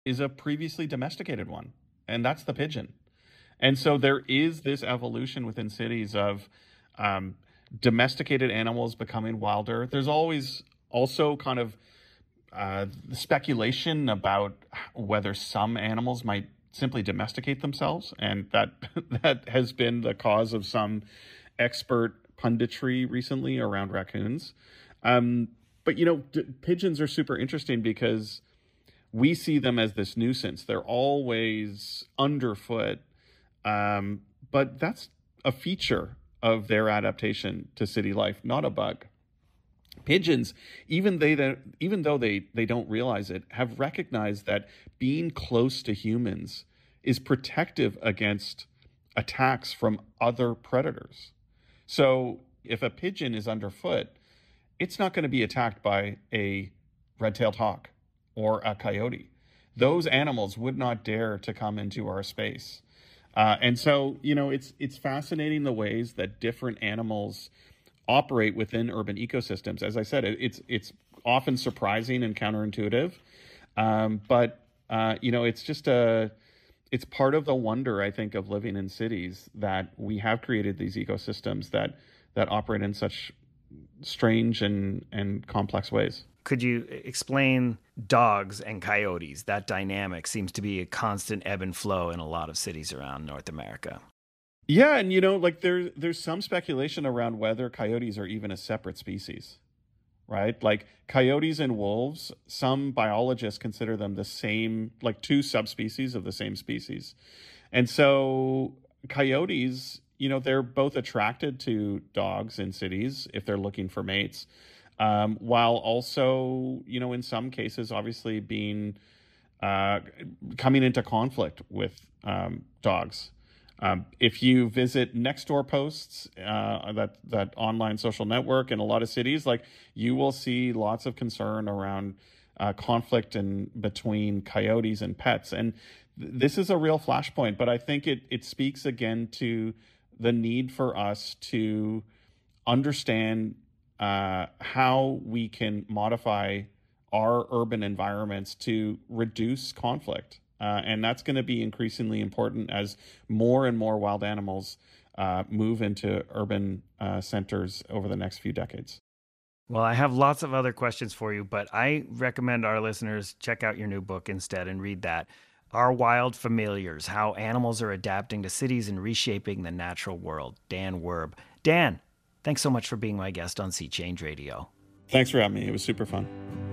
is a previously domesticated one, and that's the pigeon. And so there is this evolution within cities of um, domesticated animals becoming wilder. There's always also kind of speculation about whether some animals might simply domesticate themselves, and that that has been the cause of some expert punditry recently around raccoons. Um, but pigeons are super interesting because we see them as this nuisance. They're always underfoot, but that's a feature of their adaptation to city life, not a bug. Pigeons, even though they don't realize it, have recognized that being close to humans is protective against attacks from other predators. So if a pigeon is underfoot, it's not going to be attacked by a red-tailed hawk or a coyote. Those animals would not dare to come into our space. And so, it's fascinating the ways that different animals operate within urban ecosystems. As I said, it's often surprising and counterintuitive, but it's part of the wonder, I think, of living in cities that we have created these ecosystems that operate in such strange and complex ways. Could you explain dogs and coyotes? That dynamic seems to be a constant ebb and flow in a lot of cities around North America. Yeah, and like there's some speculation around whether coyotes are even a separate species, right? Like coyotes and wolves, some biologists consider them the same, like two subspecies of the same species. And so coyotes, they're both attracted to dogs in cities if they're looking for mates, while also, in some cases, obviously being uh, coming into conflict with dogs. If you visit Nextdoor posts, that online social network in a lot of cities, like you will see lots of concern around conflict in between coyotes and pets, and this is a real flashpoint. But I think it speaks again to the need for us to understand how we can modify our urban environments to reduce conflict. And that's going to be increasingly important as more and more wild animals move into urban centers over the next few decades. Well, I have lots of other questions for you, but I recommend our listeners check out your new book instead and read that. Our Wild Familiars: How Animals Are Adapting to Cities and Reshaping the Natural World. Dan Werb. Dan, thanks so much for being my guest on Sea Change Radio. Thanks for having me. It was super fun.